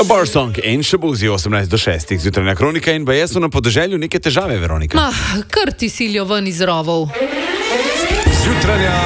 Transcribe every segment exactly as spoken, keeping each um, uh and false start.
Bar Song in še bozi osemnajst do šestih zjutrajna kronika in baje so na podeželju neke težave, Veronika. Ma, kar ti silijo ven iz rovov. Zjutrajna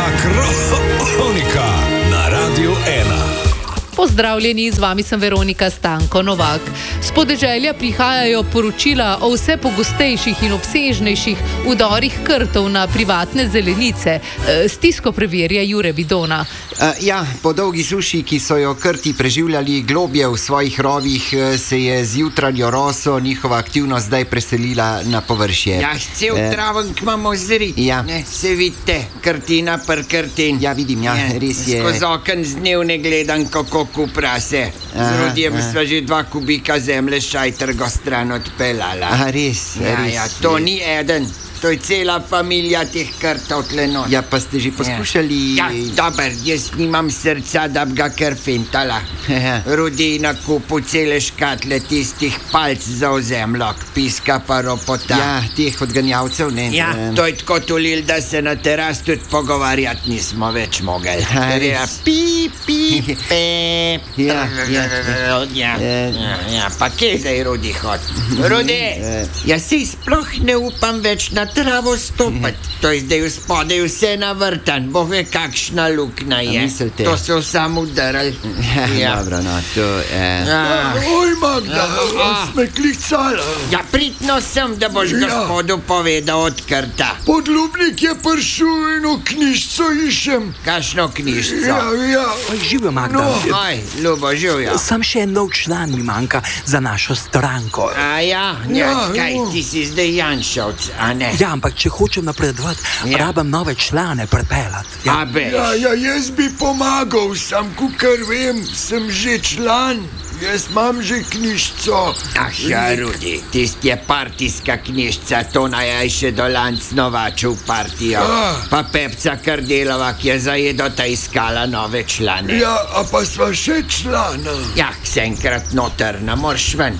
kronika na Radiu ena. Pozdravljeni, z vami sem Veronika Stanko Novak. S podeželja prihajajo poročila o vse pogostejših in obsežnejših vdorih krtov na privatne zelenice. Stisko preverja Jure Bidona. Uh, ja, po dolgi suši, ki so jo krti preživljali globje v svojih rovih, se je z jutranjo roso njihova aktivnost zdaj preselila na površje. Ja, cel uh, travenk imamo zrit. Ja. Ne, se vidite, krtina per krtin. Ja, vidim, ja, Ne, res je. Skozi okn z dnevne gledam, kako kupra se. Z Rudijem sva že dva kubika zemlje šajtrgo stran odpeljala. Aha, res, Ja, res. ja, to ni eden. To je cela familija teh krtov tle not. Ja, pa ste že poskušali... Ja, dober, jaz nimam srca, da bi ga kar fintala. Ja. Rudi na kupu cele škatle tistih palc za ozemljak, piska pa ropota. Ja, teh odganjavcev, ne? Ja, Em, to je tako tulil, da se na teras tudi pogovarjati nismo več mogli. Ja, Ker je res. pi, pi, pe. Ja, ja, ja, Eh. ja, ja, pa kje zdaj Rudi hod? Rudi, jaz si sploh ne upam več na travo stopiti. To je zdaj v spodaj vse navrtan, bo ve kakšna luknja je. A mislite? To so samo udarali. Ja, dobro, no, to... Eh. Ja. Oj, Magda, Ah. sme klicala. Ja, pridno sem, da boš Ja. gospodu povedal od krta. Podlubnik je prišel eno knjižico išem. Kakšno knjižico? Ja, ja. Živijo, Magda. No. Aj, ljubo, živjo. Sam še en nov član mi manjka za našo stranko. A ja, ja, Ja, kaj, ja. ti si zdaj Janšovc, a ne? Ja, ampak če hočem napredovati, Ja. rabim nove člane pripeljati. A Ja. be, Ja, ja, jaz bi pomagal, sam kukar vem, sem že član. Jaz imam že knjižico. ah ja, Rudi, tist je partijska knjižica, to naj še dolanc novačil partijo. Ah. Pa Pepca Kardelova, ki je zajedota iskala nove člane. Ja, a pa sva še člana. Ja, se enkrat noter, ne morš ven.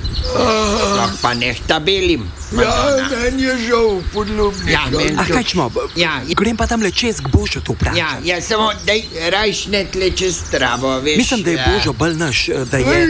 Lahko pa neh tabelim. Ja, meni je žal, podlubnik. Ja, meni A kaj čmo? Ja, Grem pa tam le čez k Božu tu vprašati. Ja, ja, samo daj rajš ne tle čez travo, veš. Mislim, da je ja. Božo bolj naš, da Ej, je...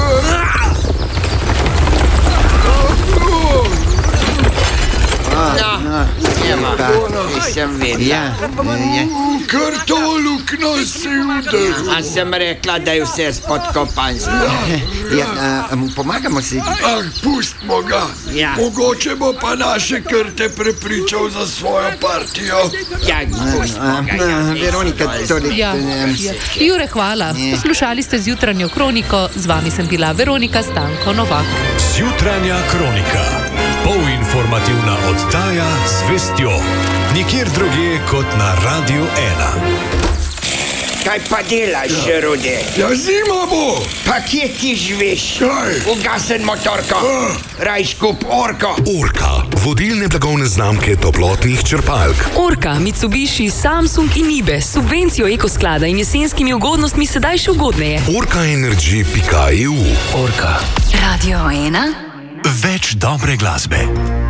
No, njema, nisem vedela. Ja, ja. Kar to lukno si udaril. A sem rekla, da je vse spodkopansko. Ja, a, mu pomagamo si. Ah, pustimo ga. Ja. Mogoče bo pa naše krte prepričal za svojo partijo. Ja, pustimo ga, ja, A, ne, Veronika, zgolj torej... Ja, em, ja. Jure, hvala. Poslušali ste zjutranjo kroniko, z vami sem bila Veronika Stanko Novak. Zjutrajna kronika. Polinformativna oddaja z vestjo. Nikjer drugje kot na Radiu ena. Kaj pa delaš, Rudi? Ja, zima bo. Pa kje ti živiš? Kaj? Ugasen motorko. Rajš kup orko. Orka, vodilne blagovne znamke toplotnih črpalk. Orka, Mitsubishi, Samsung in Ibe s subvencijo ekosklada in jesenskimi ugodnostmi sedaj še ugodneje. orka energy pika e u. Orka. Radio ena. Več dobre glasbe.